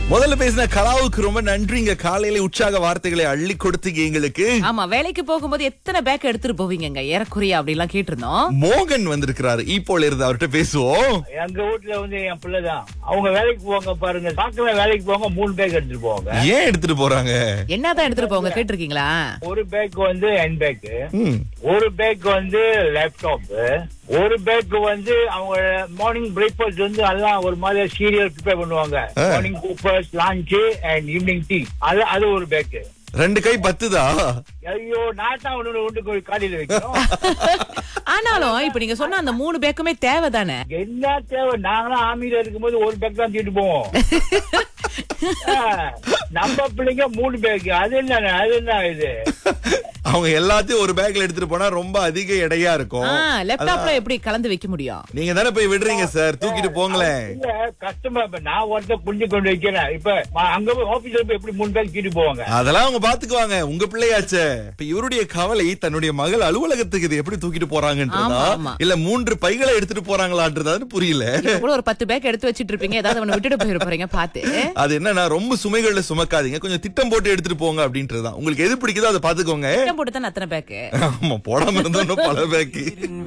முதல்ல பேசின கலாவுக்கு ரொம்ப நன்றிங்க. காலையில உற்சாக வார்த்தைகளை அள்ளி கொடுத்தீங்க எங்களுக்கு. ஆமா, வேலைக்கு போகும்போது எத்தனை பேக் எடுத்துட்டு போவீங்க ஏறக்குறைய அப்படி எல்லாம் கேட்டிருந்தோம். மோகன் வந்திருக்கிறாரு. இப்போல இருந்து அவர்கிட்ட பேசுவோம். எங்க வீட்டுல வந்து என் பிள்ளைதான், அவங்க வேலைக்கு போவாங்க பாருங்க, சாக்கல வேலைக்கு போவாங்க, 3 பேக் எடுத்துட்டு போவாங்க. ஏன் எடுத்துட்டு போறாங்க? என்னதான் எடுத்துட்டு போவாங்க கேட்டிருக்கீங்களா? ஒரு பேக் வந்து ஹேண்ட் பேக், ஒரு பேக் வந்து லேப்டாப், ஒரு பேக் வந்து அவங்க மார்னிங் பிரேக்ஃபாஸ்ட் வந்து எல்லாம் ஒரு மாதிரி சீரியல் ப்ரிப்பேர் பண்ணுவாங்க. Morning breakfast, lunch and evening tea. அது ஒரு பேக். 2 கை 10 ஐயோ, நாட்டா ஒன்று காலையில வைக்கணும். ஆனாலும் இப்ப நீங்க சொன்ன அந்த 3 பேக்குமே தேவைதானே? என்ன தேவை? நாங்களாம் ஆர்மியில இருக்கும்போது ஒரு பேக் தான் தூக்கிட்டு போவோம். நம்ம பிள்ளைங்க 3 பேக். அது என்ன இது? அவங்க எல்லாத்தையும் ஒரு பேக்ல எடுத்துட்டு போனா ரொம்ப அதிக எடையா இருக்கும். லேப்டாப்ல எப்படி கலந்து வைக்க முடியும்? நீங்க தானே போய் விடுறீங்க சார், தூக்கிட்டு போங்களேன். இல்ல, கஷ்டமா. இப்ப நான் ஒருத்தர் புரிஞ்சு கொண்டு வைக்கிறேன். இப்ப அங்க போய் ஆபீஸ்ல போய் எப்படி 3 பேக் தூக்கிட்டு போவாங்க? அதெல்லாம் அவங்க பாத்துக்குவாங்க, உங்க பிள்ளையாச்சே. இப்ப இவருடைய கவலை தன்னுடைய மகள் அலுவலகத்துக்கு இது எப்படி தூக்கிட்டு போறாங்கன்றதா, இல்ல 3 பைகளை எடுத்துட்டு போறாங்களான்றதான்னு புரியல. ஒரு 10 பேக் எடுத்து வச்சிட்டு இருப்பீங்க, ஏதாவது ஒண்ணு விட்டுட்டு போயிருப்பீங்க பாத்து. அது என்னன்னா, ரொம்ப சுமைகள்ல சுமக்காதீங்க, கொஞ்சம் திட்டம் போட்டு எடுத்துட்டு போங்க அப்படின்றதுதான். உங்களுக்கு எது பிடிக்குதோ அதை பாத்துக்கோங்க. போட்டு தான் அத்தனை பேக்கு. ஆமா, போடாம இருந்தா பல பேக்கு.